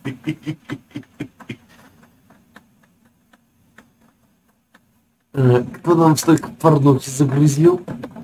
Кто нам столько порнухи загрузил?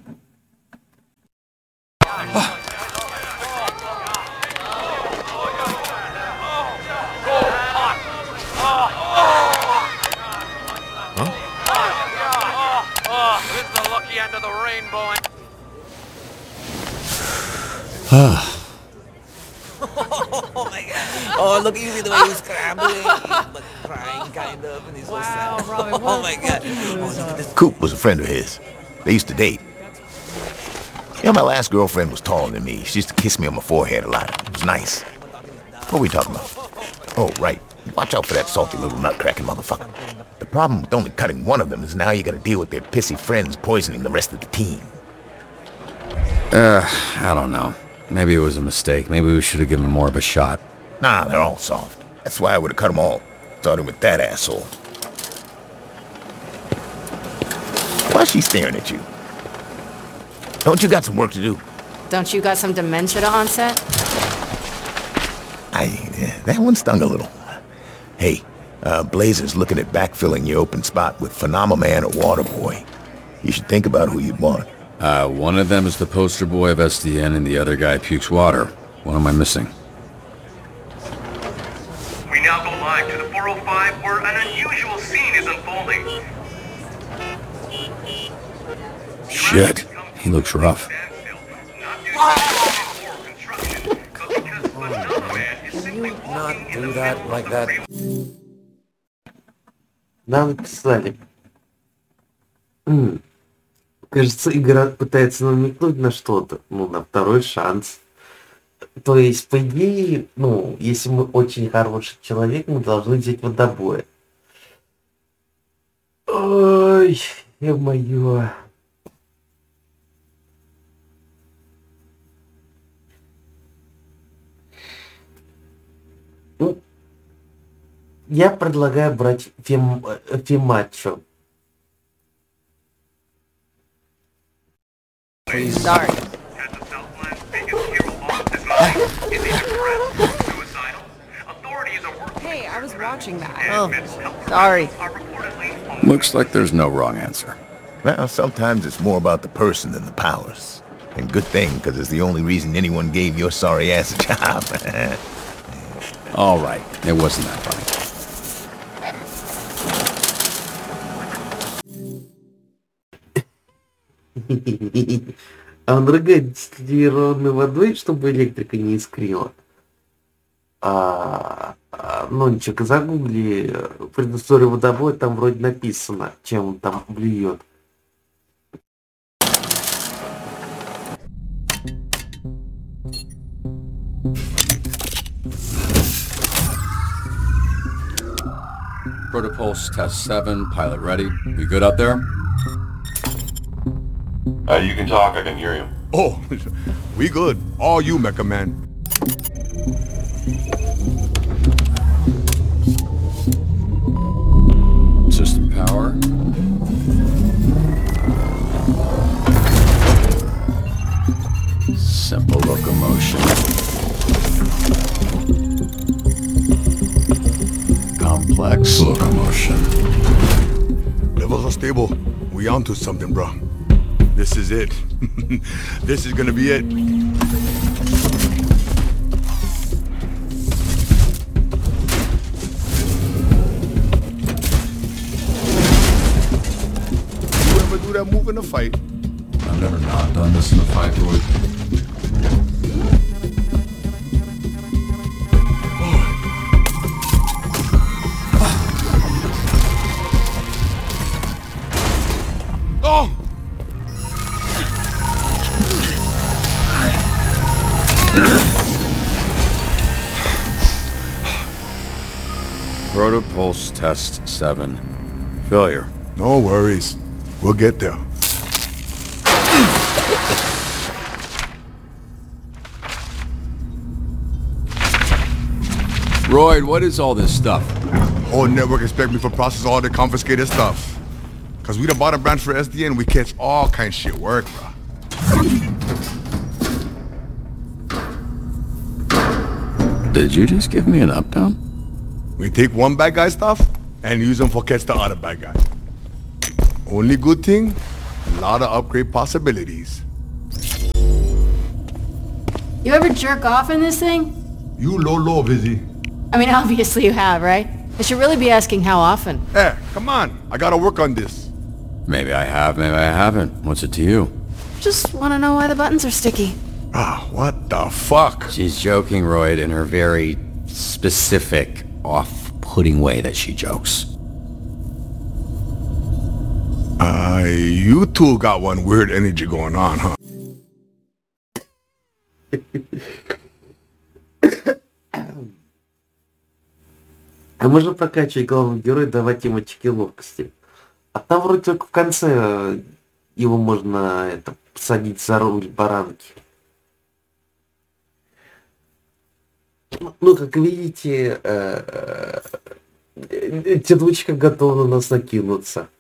Oh, look, you see the way he's scrambling, but crying kind of, and he's so sad. Robin, Oh my God. Oh, look at this. Coop was a friend of his. They used to date. Yeah, my last girlfriend was taller than me. She used to kiss me on my forehead a lot. It was nice. What were we talking about? Oh, right. Watch out for that salty little nutcracking motherfucker. The problem with only cutting one of them is now you gotta deal with their pissy friends poisoning the rest of the team. I don't know. Maybe it was a mistake. Maybe we should have given more of a shot. Nah, they're all soft. That's why I would've cut them all. Starting with that asshole. Why's she staring at you? Don't you got some work to do? Don't you got some dementia to onset? That one stung a little. Hey, Blazer's looking at backfilling your open spot with Phenomenon or Waterboy. You should think about who you'd want. One of them is the poster boy of SDN and the other guy pukes water. What am I missing? We now go live to the 405 where an unusual scene is unfolding. Shit, he looks rough. Can you not do that like that? Нам написали. Кажется, игра пытается намекнуть на что-то. Ну, на второй шанс. То есть, по идее, ну, если мы очень хороший человек, мы должны взять водобоя. Ой, ё-моё. Ну, я предлагаю брать Фемачо. Sorry. Hey, I was watching that. Oh, sorry. Looks like there's no wrong answer. Well, sometimes it's more about the person than the powers. And good thing, because it's the only reason anyone gave your sorry ass a job. All right, it wasn't that funny. А он рыгает дистиллированной водой, чтобы электрика не искрила. Ну, ничего, загугли предысторию водобоя, там вроде написано, чем он там блюет. Protopulse test 7, pilot ready. We good up there? You can talk, I can hear you. Oh, we good. All you, Mecha Man. System power. Simple locomotion. Complex locomotion. Levels are stable. We onto something, bro. This is it. This is gonna be it. You ever do that move in a fight? I've never not done this in a fight, Roy. Oh! Protopulse test 7. Failure. No worries. We'll get there. Royd, what is all this stuff? Whole network expect me to process all the confiscated stuff. Cause we the bottom branch for SDN, we catch all kind of shit work, bro. Did you just give me an up-down? We take one bad guy stuff and use them for catch the other bad guy. Only good thing, a lot of upgrade possibilities. You ever jerk off in this thing? You low, Vizzy. I mean, obviously you have, right? I should really be asking how often. Hey, come on. I gotta work on this. Maybe I have, maybe I haven't. What's it to you? Just want to know why the buttons are sticky. Ah, what the fuck? She's joking, Royd, in her very specific, off-putting way that she jokes. You two got one weird energy going on, huh? А можно прокачивать главного героя, давать ему очки ловкости. А там вроде только в конце его можно посадить за руль баранки. Ну, как видите, тянучка готова на нас накинуться.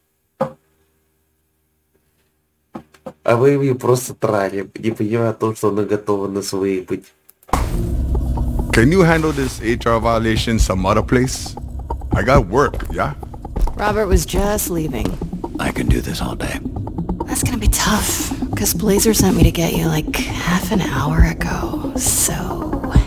А вы ее просто трали, не понимая о том, что она готова нас выебать. Can you handle this HR violation some other place? I got work, yeah? Robert was just leaving. I can do this all day. That's gonna be tough, because Blazer sent me to get you like half an hour ago, so...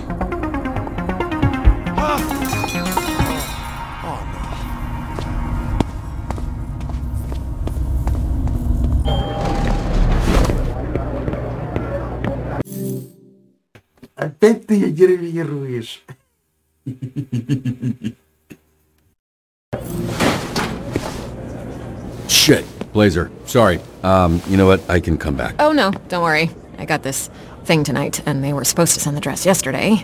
Опять ты ее нервируешь. Shit, Blazer. Sorry. You know what? I can come back. Oh, no, don't worry. I got this thing tonight, and they were supposed to send the dress yesterday.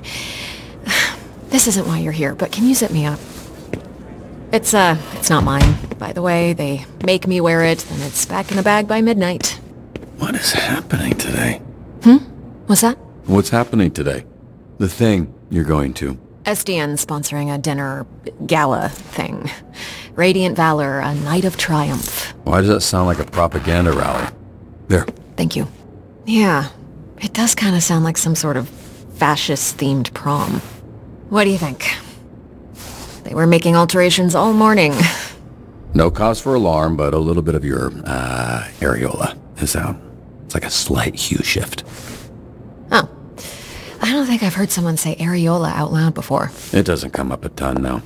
This isn't why you're here, but can you zip me up? It's not mine, by the way. They make me wear it, and it's back in the bag by midnight. What is happening today? What's that? What's happening today? The thing you're going to. SDN sponsoring a dinner gala thing. Radiant Valor, a night of triumph. Why does that sound like a propaganda rally? There. Thank you. Yeah, it does kind of sound like some sort of fascist-themed prom. What do you think? They were making alterations all morning. No cause for alarm, but a little bit of your, areola is out. It's like a slight hue shift. Oh. I don't think I've heard someone say areola out loud before. It doesn't come up a ton, no.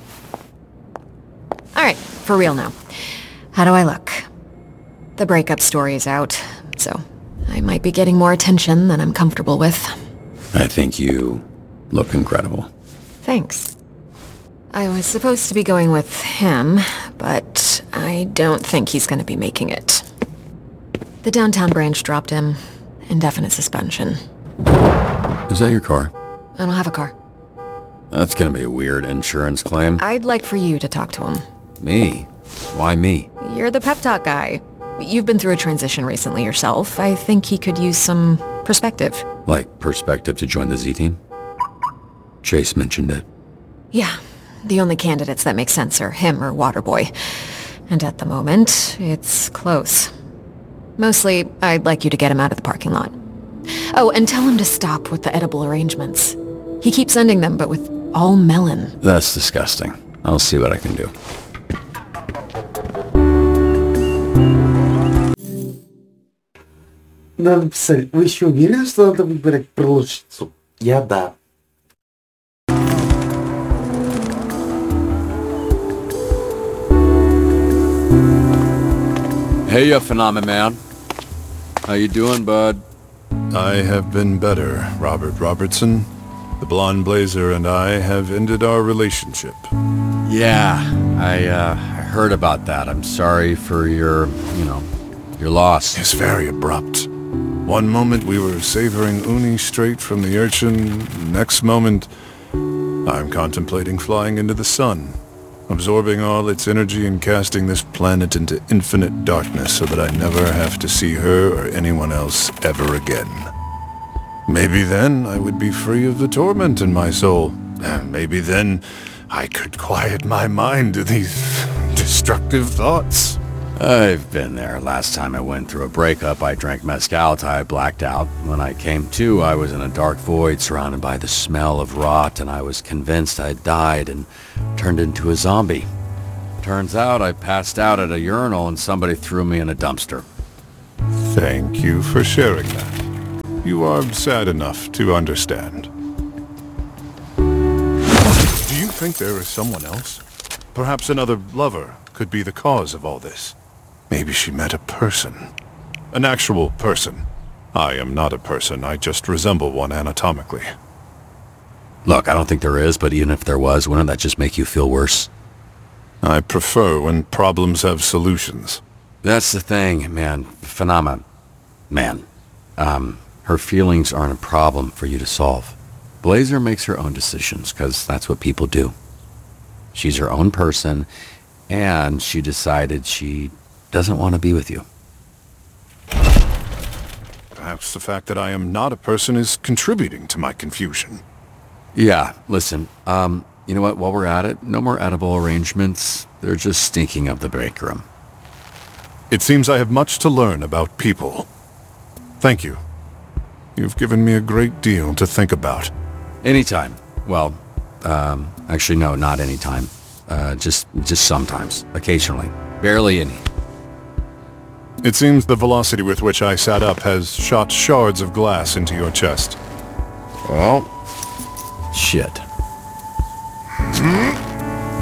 Alright, for real now. How do I look? The breakup story is out, so I might be getting more attention than I'm comfortable with. I think you look incredible. Thanks. I was supposed to be going with him, but I don't think he's gonna be making it. The downtown branch dropped him. Indefinite suspension. Is that your car? I don't have a car. That's gonna be a weird insurance claim. I'd like for you to talk to him. Me? Why me? You're the pep talk guy. You've been through a transition recently yourself. I think he could use some perspective. Like perspective to join the Z-Team? Chase mentioned it. Yeah. The only candidates that make sense are him or Waterboy. And at the moment, it's close. Mostly, I'd like you to get him out of the parking lot. Oh, and tell him to stop with the edible arrangements. He keeps sending them, but with all melon. That's disgusting. I'll see what I can do. Надо написать, вы еще уверены, что надо выбирать продавщицу? Я да. Hey, you phenomenon. How you doing, bud? I have been better, Robert Robertson. The blonde Blazer and I have ended our relationship. Yeah, I heard about that. I'm sorry for your loss. It's very abrupt. One moment we were savoring uni straight from the urchin. Next moment, I'm contemplating flying into the sun, absorbing all its energy and casting this planet into infinite darkness so that I never have to see her or anyone else ever again. Maybe then I would be free of the torment in my soul. And maybe then I could quiet my mind to these destructive thoughts. I've been there. Last time I went through a breakup, I drank mezcal till I blacked out. When I came to, I was in a dark void surrounded by the smell of rot, and I was convinced I'd died and turned into a zombie. Turns out I passed out at a urinal and somebody threw me in a dumpster. Thank you for sharing that. You are sad enough to understand. Do you think there is someone else? Perhaps another lover could be the cause of all this. Maybe she met a person. An actual person. I am not a person, I just resemble one anatomically. Look, I don't think there is, but even if there was, wouldn't that just make you feel worse? I prefer when problems have solutions. That's the thing, man. Phenomena. Man. Her feelings aren't a problem for you to solve. Blazer makes her own decisions, because that's what people do. She's her own person, and she decided she doesn't want to be with you. Perhaps the fact that I am not a person is contributing to my confusion. Yeah, listen, you know what, while we're at it, no more edible arrangements. They're just stinking up the break room. It seems I have much to learn about people. Thank you. You've given me a great deal to think about. Anytime. Well, actually no, not anytime. Just sometimes. Occasionally. Barely any. It seems the velocity with which I sat up has shot shards of glass into your chest. Well, shit.